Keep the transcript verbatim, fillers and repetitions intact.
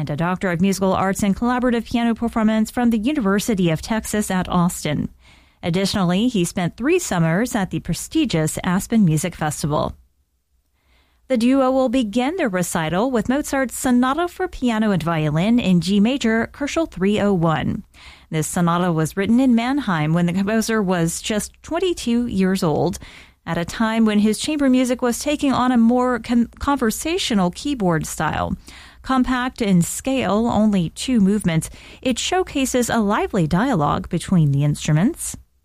and a Doctor of Musical Arts in Collaborative Piano Performance from the University of Texas at Austin. Additionally, he spent three summers at the prestigious Aspen Music Festival. The duo will begin their recital with Mozart's Sonata for Piano and Violin in G major, Kochel three oh one. This sonata was written in Mannheim when the composer was just twenty-two years old, at a time when his chamber music was taking on a more con- conversational keyboard style. Compact in scale, only two movements, it showcases a lively dialogue between the instruments.